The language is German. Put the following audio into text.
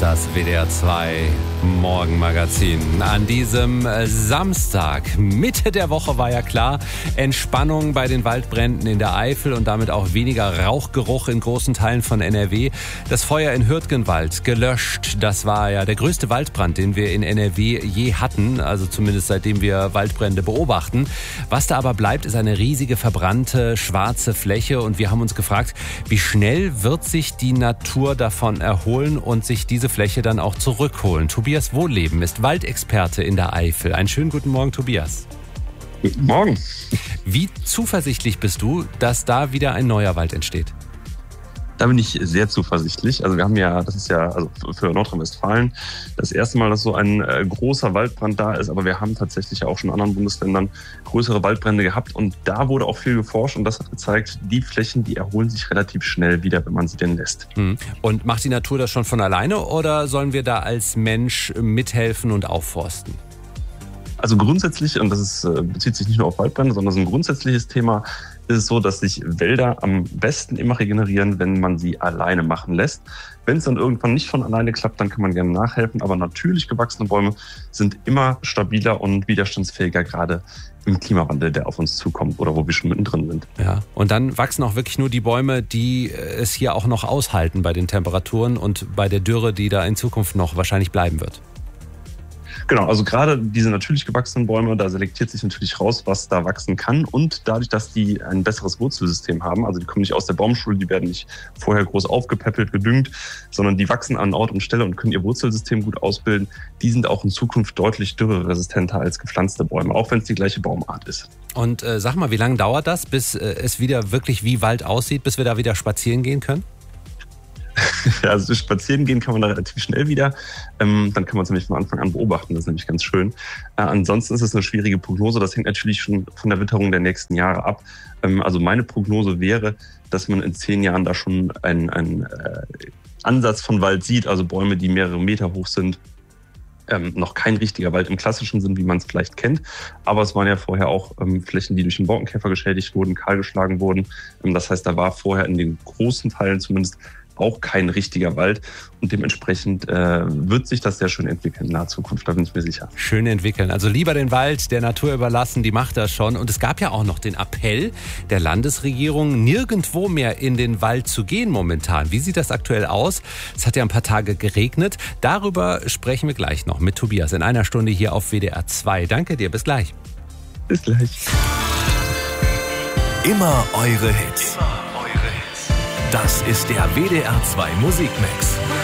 Das WDR 2 Morgenmagazin. An diesem Samstag, Mitte der Woche war ja klar, Entspannung bei den Waldbränden in der Eifel und damit auch weniger Rauchgeruch in großen Teilen von NRW. Das Feuer in Hürtgenwald gelöscht. Das war ja der größte Waldbrand, den wir in NRW je hatten, also zumindest seitdem wir Waldbrände beobachten. Was da aber bleibt, ist eine riesige verbrannte schwarze Fläche und wir haben uns gefragt, wie schnell wird sich die Natur davon erholen und sich diese Fläche dann auch zurückholen. Tobias Wohlleben ist Waldexperte in der Eifel. Einen schönen guten Morgen, Tobias. Guten Morgen. Wie zuversichtlich bist du, dass da wieder ein neuer Wald entsteht? Da bin ich sehr zuversichtlich. Also wir haben ja, das ist ja also für Nordrhein-Westfalen das erste Mal, dass so ein großer Waldbrand da ist. Aber wir haben tatsächlich ja auch schon in anderen Bundesländern größere Waldbrände gehabt. Und da wurde auch viel geforscht und das hat gezeigt, die Flächen, die erholen sich relativ schnell wieder, wenn man sie denn lässt. Und macht die Natur das schon von alleine oder sollen wir da als Mensch mithelfen und aufforsten? Also grundsätzlich, und das bezieht sich nicht nur auf Waldbrände, sondern das ist ein grundsätzliches Thema, ist es so, dass sich Wälder am besten immer regenerieren, wenn man sie alleine machen lässt. Wenn es dann irgendwann nicht von alleine klappt, dann kann man gerne nachhelfen. Aber natürlich gewachsene Bäume sind immer stabiler und widerstandsfähiger, gerade im Klimawandel, der auf uns zukommt oder wo wir schon mittendrin sind. Ja, und dann wachsen auch wirklich nur die Bäume, die es hier auch noch aushalten bei den Temperaturen und bei der Dürre, die da in Zukunft noch wahrscheinlich bleiben wird. Genau, also gerade diese natürlich gewachsenen Bäume, da selektiert sich natürlich raus, was da wachsen kann. Und dadurch, dass die ein besseres Wurzelsystem haben, also die kommen nicht aus der Baumschule, die werden nicht vorher groß aufgepäppelt, gedüngt, sondern die wachsen an Ort und Stelle und können ihr Wurzelsystem gut ausbilden. Die sind auch in Zukunft deutlich dürreresistenter als gepflanzte Bäume, auch wenn es die gleiche Baumart ist. Und sag mal, wie lange dauert das, bis es wieder wirklich wie Wald aussieht, bis wir da wieder spazieren gehen können? Ja, also spazieren gehen kann man da relativ schnell wieder. Dann kann man es nämlich von Anfang an beobachten. Das ist nämlich ganz schön. Ansonsten ist es eine schwierige Prognose. Das hängt natürlich schon von der Witterung der nächsten Jahre ab. Also meine Prognose wäre, dass man in 10 Jahren da schon einen Ansatz von Wald sieht. Also Bäume, die mehrere Meter hoch sind. Noch kein richtiger Wald im klassischen Sinn, wie man es vielleicht kennt. Aber es waren ja vorher auch Flächen, die durch den Borkenkäfer geschädigt wurden, kahlgeschlagen wurden. Das heißt, da war vorher in den großen Teilen zumindest auch kein richtiger Wald und dementsprechend wird sich das sehr schön entwickeln in naher Zukunft, da bin ich mir sicher. Schön entwickeln, also lieber den Wald der Natur überlassen, die macht das schon. Und es gab ja auch noch den Appell der Landesregierung, nirgendwo mehr in den Wald zu gehen momentan. Wie sieht das aktuell aus? Es hat ja ein paar Tage geregnet, darüber sprechen wir gleich noch mit Tobias in einer Stunde hier auf WDR 2. Danke dir, bis gleich. Bis gleich. Immer eure Hits. Das ist der WDR 2 Musikmix.